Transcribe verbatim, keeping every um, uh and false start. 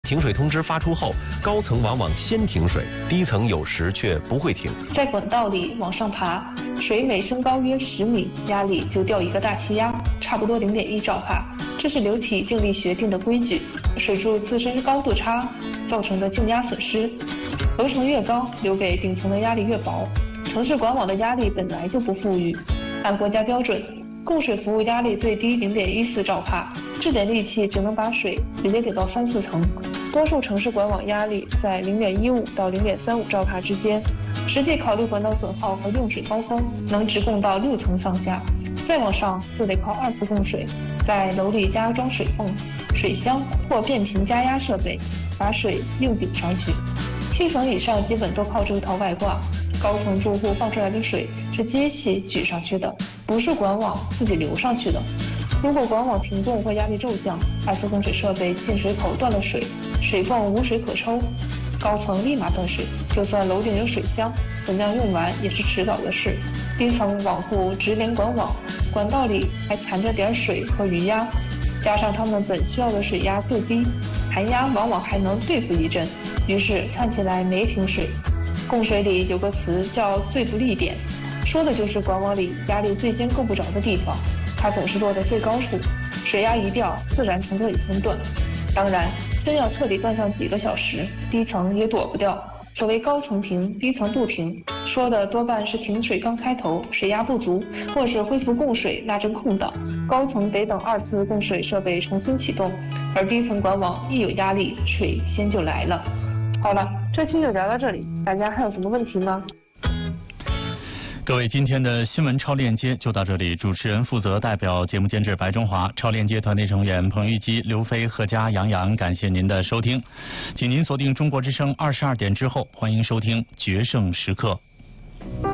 停水通知发出后，高层往往先停水，低层有时却不会停。 在管道里往上爬，水每升高约十米，压力就掉一个大气压，差不多零点一兆帕。这是流体静力学定的规矩。水柱自身高度差造成的静压损失，楼层越高，留给顶层的压力越薄。城市管网的压力本来就不富裕，按国家标准，供水服务压力最低零点一四兆帕，这点力气只能把水直接给到三四层。多数城市管网压力在零点一五到零点三五兆帕之间，实际考虑管道损耗和用水高峰，能直供到六层上下。再往上就得靠二次供水，在楼里加装水泵、水箱或变频加压设备，把水硬顶上去。七层以上基本都靠这套外挂，高层住户放出来的水是机器举上去的，不是管网自己流上去的。如果管网停供或压力骤降，二次供水设备进水口断了水，水泵无水可抽，高层立马断水。就算楼顶有水箱，等量用完也是迟早的事。低层网户直连管网，管道里还残着点水和余压，加上他们本需要的水压最低，含压往往还能对付一阵，于是看起来没停水。供水里有个词叫最不利点，说的就是管网里压力最先够不着的地方，它总是落在最高处，水压一掉，自然从这里先断。当然，真要彻底断上几个小时，低层也躲不掉。所谓高层停，低层不停，说的多半是停水刚开头，水压不足，或是恢复供水那阵空档，高层得等二次供水设备重新启动，而低层管网一有压力，水先就来了。好了，这期就聊到这里，大家还有什么问题吗？ 各位，今天的新闻超链接就到这里。主持人负责代表节目监制白中华，超链接团队成员彭玉基、刘飞、贺佳、杨洋，感谢您的收听。请您锁定中国之声二十二点之后，欢迎收听决胜时刻。